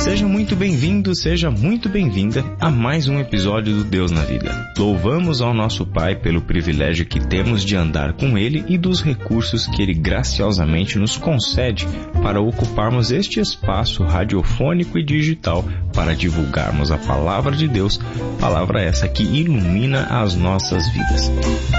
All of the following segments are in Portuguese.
Seja muito bem-vindo, seja muito bem-vinda a mais um episódio do Deus na Vida. Louvamos ao nosso Pai pelo privilégio que temos de andar com Ele e dos recursos que Ele graciosamente nos concede para ocuparmos este espaço radiofônico e digital para divulgarmos a Palavra de Deus, palavra essa que ilumina as nossas vidas.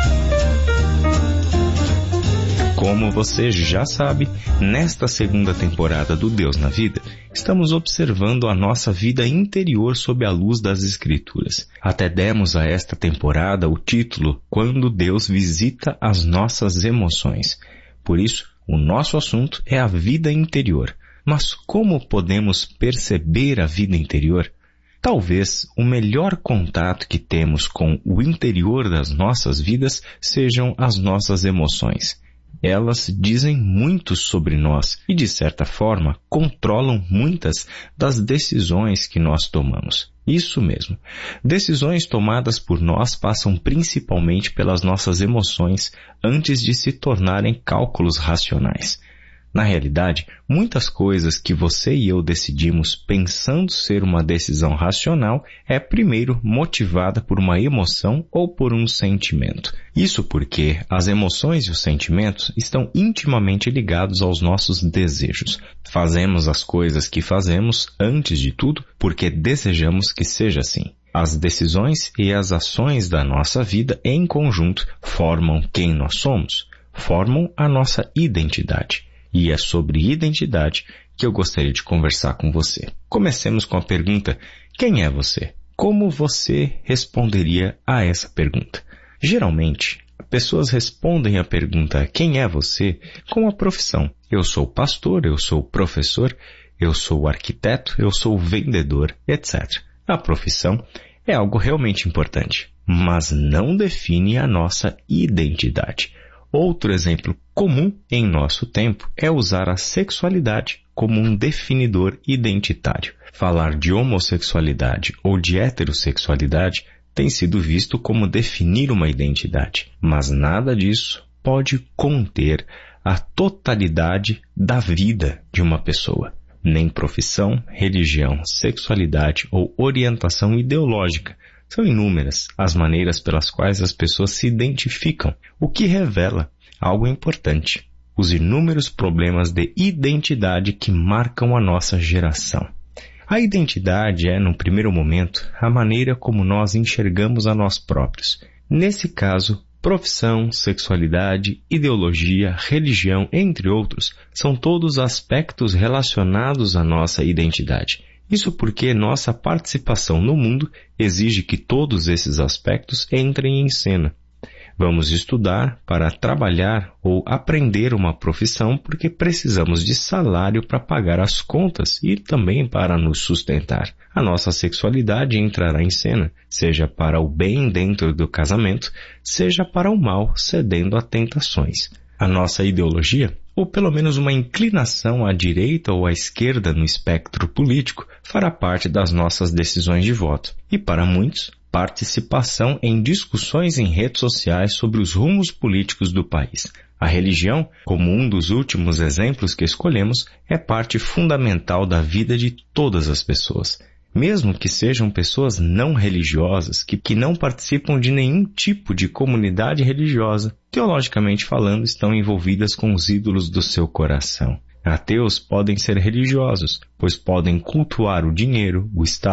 Como você já sabe, nesta segunda temporada do Deus na Vida, estamos observando a nossa vida interior sob a luz das Escrituras. Até demos a esta temporada o título Quando Deus Visita as Nossas Emoções. Por isso, o nosso assunto é a vida interior. Mas como podemos perceber a vida interior? Talvez o melhor contato que temos com o interior das nossas vidas sejam as nossas emoções. Elas dizem muito sobre nós e, de certa forma, controlam muitas das decisões que nós tomamos. Isso mesmo. Decisões tomadas por nós passam principalmente pelas nossas emoções antes de se tornarem cálculos racionais. Na realidade, muitas coisas que você e eu decidimos pensando ser uma decisão racional é primeiro motivada por uma emoção ou por um sentimento. Isso porque as emoções e os sentimentos estão intimamente ligados aos nossos desejos. Fazemos as coisas que fazemos, antes de tudo, porque desejamos que seja assim. As decisões e as ações da nossa vida em conjunto formam quem nós somos, formam a nossa identidade. E é sobre identidade que eu gostaria de conversar com você. Comecemos com a pergunta: quem é você? Como você responderia a essa pergunta? Geralmente, pessoas respondem a pergunta quem é você com a profissão. Eu sou pastor, eu sou professor, eu sou arquiteto, eu sou vendedor, etc. A profissão é algo realmente importante, mas não define a nossa identidade. Outro exemplo comum em nosso tempo é usar a sexualidade como um definidor identitário. Falar de homossexualidade ou de heterossexualidade tem sido visto como definir uma identidade, mas nada disso pode conter a totalidade da vida de uma pessoa. Nem profissão, religião, sexualidade ou orientação ideológica. São inúmeras as maneiras pelas quais as pessoas se identificam, o que revela algo importante: os inúmeros problemas de identidade que marcam a nossa geração. A identidade é, num primeiro momento, a maneira como nós enxergamos a nós próprios. Nesse caso, profissão, sexualidade, ideologia, religião, entre outros, são todos aspectos relacionados à nossa identidade. Isso porque nossa participação no mundo exige que todos esses aspectos entrem em cena. Vamos estudar para trabalhar ou aprender uma profissão porque precisamos de salário para pagar as contas e também para nos sustentar. A nossa sexualidade entrará em cena, seja para o bem dentro do casamento, seja para o mal cedendo a tentações. A nossa ideologia, ou pelo menos uma inclinação à direita ou à esquerda no espectro político, fará parte das nossas decisões de voto. E para muitos, participação em discussões em redes sociais sobre os rumos políticos do país. A religião, como um dos últimos exemplos que escolhemos, é parte fundamental da vida de todas as pessoas. Mesmo que sejam pessoas não religiosas, que não participam de nenhum tipo de comunidade religiosa, teologicamente falando, estão envolvidas com os ídolos do seu coração. Ateus podem ser religiosos, pois podem cultuar o dinheiro, o Estado,